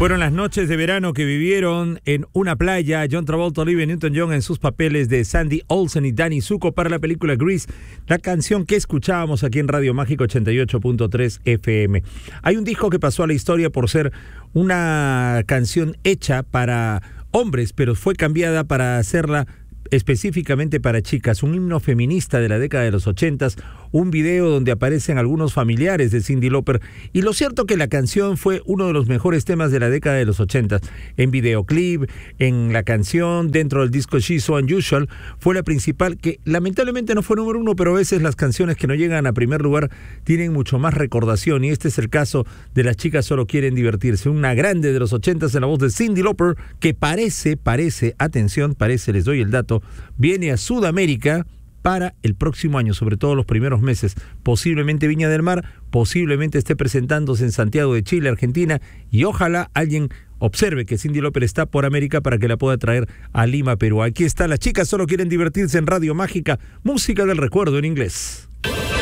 Fueron las noches de verano que vivieron en una playa John Travolta, Olivia Newton-John en sus papeles de Sandy Olsen y Danny Zuko para la película Grease, la canción que escuchábamos aquí en Radio Mágica 88.3 FM. Hay un disco que pasó a la historia por ser una canción hecha para hombres, pero fue cambiada para hacerla específicamente para chicas, un himno feminista de la década de los 80s, un video donde aparecen algunos familiares de Cyndi Lauper, y lo cierto que la canción fue uno de los mejores temas de la década de los 80s, en videoclip, en la canción, dentro del disco She's So Unusual, fue la principal, que lamentablemente no fue número uno, pero a veces las canciones que no llegan a primer lugar tienen mucho más recordación, y este es el caso de Las chicas solo quieren divertirse, una grande de los 80s en la voz de Cyndi Lauper, que parece, atención, les doy el dato, viene a Sudamérica para el próximo año, sobre todo los primeros meses, posiblemente Viña del Mar, posiblemente esté presentándose en Santiago de Chile, Argentina, y ojalá alguien observe que Cyndi Lauper está por América para que la pueda traer a Lima, Perú. Aquí está, Las chicas solo quieren divertirse en Radio Mágica, música del recuerdo en inglés.